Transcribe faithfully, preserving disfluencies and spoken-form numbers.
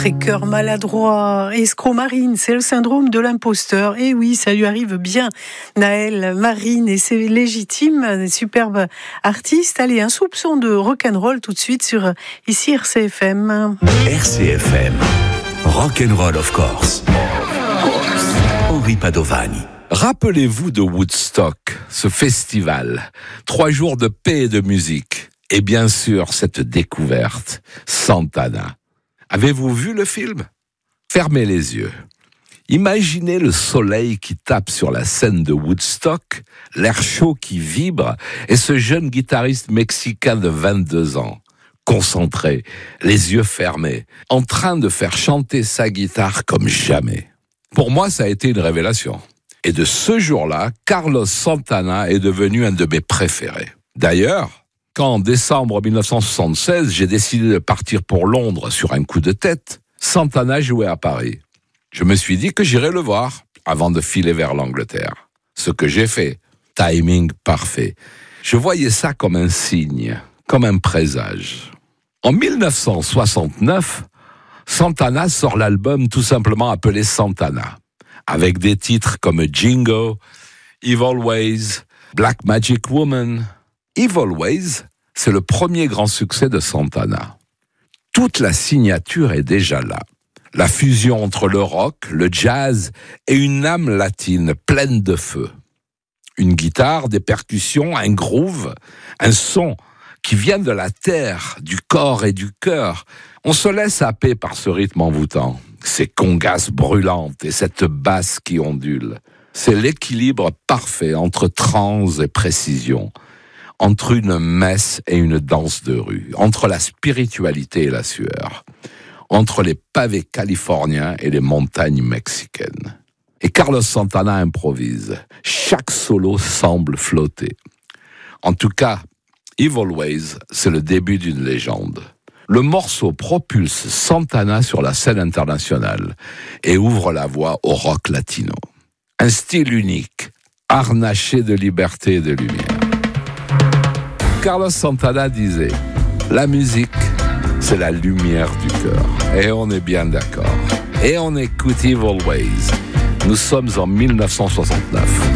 Ces cœurs maladroits, escrocs Marine, c'est le syndrome de l'imposteur. Et oui, ça lui arrive bien. Naël, Marine, et c'est légitime, des superbes artistes. Allez, un soupçon de rock'n'roll tout de suite sur ici R C F M. R C F M, rock'n'roll of course. Henri Padovani. Rappelez-vous de Woodstock, ce festival, trois jours de paix et de musique. Et bien sûr, cette découverte, Santana. Avez-vous vu le film ? Fermez les yeux. Imaginez le soleil qui tape sur la scène de Woodstock, l'air chaud qui vibre, et ce jeune guitariste mexicain de vingt-deux ans, concentré, les yeux fermés, en train de faire chanter sa guitare comme jamais. Pour moi, ça a été une révélation. Et de ce jour-là, Carlos Santana est devenu un de mes préférés. D'ailleurs, quand en décembre dix-neuf cent soixante-seize, j'ai décidé de partir pour Londres sur un coup de tête, Santana jouait à Paris. Je me suis dit que j'irais le voir avant de filer vers l'Angleterre. Ce que j'ai fait, timing parfait. Je voyais ça comme un signe, comme un présage. En dix-neuf cent soixante-neuf, Santana sort l'album tout simplement appelé Santana, avec des titres comme Jingo, Evil Ways, Black Magic Woman. Evil Ways, c'est le premier grand succès de Santana. Toute la signature est déjà là. La fusion entre le rock, le jazz et une âme latine pleine de feu. Une guitare, des percussions, un groove, un son qui vient de la terre, du corps et du cœur. On se laisse happer par ce rythme envoûtant, ces congas brûlantes et cette basse qui ondule. C'est l'équilibre parfait entre trance et précision, entre une messe et une danse de rue, entre la spiritualité et la sueur, entre les pavés californiens et les montagnes mexicaines. Et Carlos Santana improvise. Chaque solo semble flotter. En tout cas, Evil Ways, c'est le début d'une légende. Le morceau propulse Santana sur la scène internationale et ouvre la voie au rock latino. Un style unique, harnaché de liberté et de lumière. Carlos Santana disait « La musique, c'est la lumière du cœur. » Et on est bien d'accord. Et on écoute Evil Ways. Nous sommes en dix-neuf cent soixante-neuf.